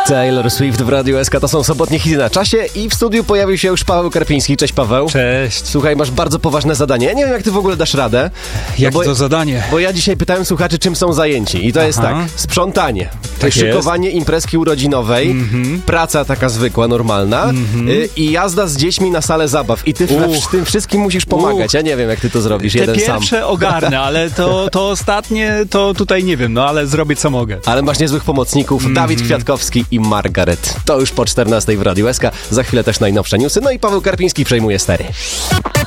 Taylor Swift w Radiu SK, to są sobotnie hity na czasie i w studiu pojawił się już Paweł Karpiński. Cześć Paweł. Cześć. Słuchaj, masz bardzo poważne zadanie. Ja nie wiem, jak ty w ogóle dasz radę. Jakie to zadanie? Bo ja dzisiaj pytałem słuchaczy, czym są zajęci. I to jest tak, sprzątanie, Tak szykowanie imprezki urodzinowej, praca taka zwykła, normalna i jazda z dziećmi na salę zabaw. I ty w tym wszystkim musisz pomagać. Ja nie wiem, jak ty to zrobisz, Te jeden sam. pierwsze ogarnę, ale to ostatnie, to tutaj nie wiem, no ale zrobię co mogę. Ale masz niezłych pomocników, Dawid Kwiatkowski i Margaret. To już po 14 w Radiu SK. Za chwilę też najnowsze newsy. No i Paweł Karpiński przejmuje stery.